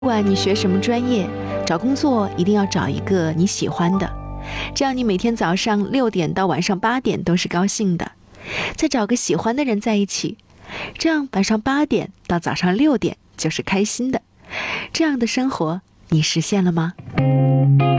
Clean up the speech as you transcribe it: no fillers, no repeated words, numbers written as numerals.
不管你学什么专业，找工作一定要找一个你喜欢的，这样你每天早上6点到晚上8点都是高兴的，再找个喜欢的人在一起，这样晚上8点到早上6点就是开心的。这样的生活你实现了吗？